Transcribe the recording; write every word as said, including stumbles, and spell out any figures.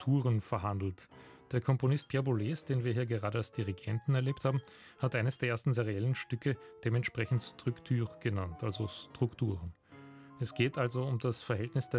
Strukturen verhandelt. Der Komponist Pierre Boulez, den wir hier gerade als Dirigenten erlebt haben, hat eines der ersten seriellen Stücke dementsprechend Structure genannt, also Strukturen. Es geht also um das Verhältnis der